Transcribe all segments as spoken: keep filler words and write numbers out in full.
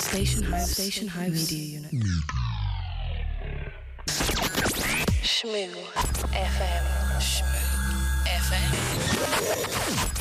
Station House, Station House Media Unit. Shmoo F M. Shmoo F M.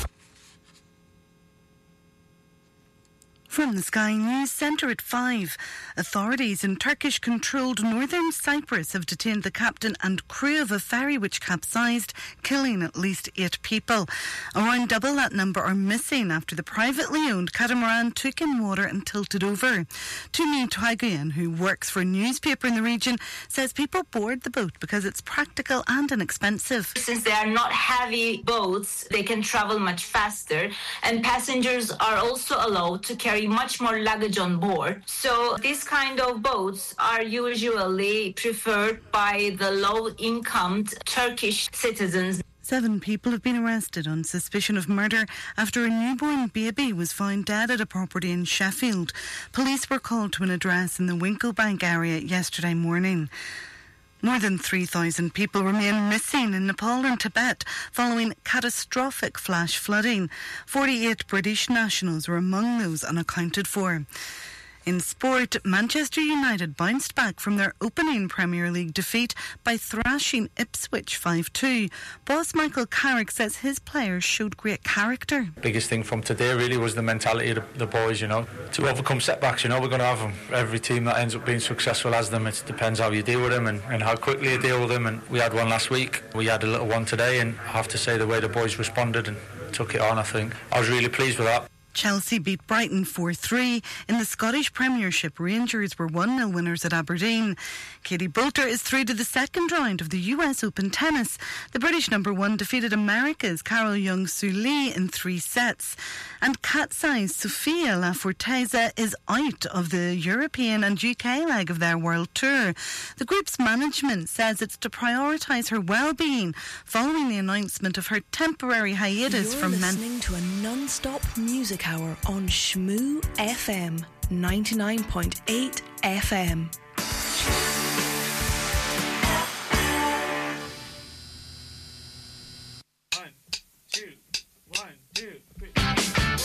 From the Sky News Centre at five, authorities in Turkish-controlled northern Cyprus have detained the captain and crew of a ferry which capsized, killing at least eight people. Around double that number are missing after the privately owned catamaran took in water and tilted over. Tumi Twaguyan, who works for a newspaper in the region, says people board the boat because it's practical and inexpensive. Since they are not heavy boats, they can travel much faster, and passengers are also allowed to carry much more luggage on board. So these kind of boats are usually preferred by the low-income Turkish citizens. Seven people have been arrested on suspicion of murder after a newborn baby was found dead at a property in Sheffield. Police were called to an address in the Winklebank area yesterday morning. More than three thousand people remain missing in Nepal and Tibet following catastrophic flash flooding. forty-eight British nationals were among those unaccounted for. In sport, Manchester United bounced back from their opening Premier League defeat by thrashing Ipswich five two. Boss Michael Carrick says his players showed great character. Biggest thing from today really was the mentality of the, the boys, you know, to overcome setbacks. You know, we're going to have them. Every team that ends up being successful has them. It depends how you deal with them and, and how quickly you deal with them. And we had one last week. We had a little one today, and I have to say the way the boys responded and took it on, I think I was really pleased with that. Chelsea beat Brighton four three. In the Scottish Premiership, Rangers were one nil winners at Aberdeen. Katie Boulter is through to the second round of the U S Open tennis. The British number one defeated America's Carol Young-Soo Lee in three sets. And cat-sized Sofia Laforteza is out of the European and U K leg of their world tour. The group's management says it's to prioritise her well-being following the announcement of her temporary hiatus You're from listening men- to a non-stop music hour on Shmoo F M ninety-nine point eight F M.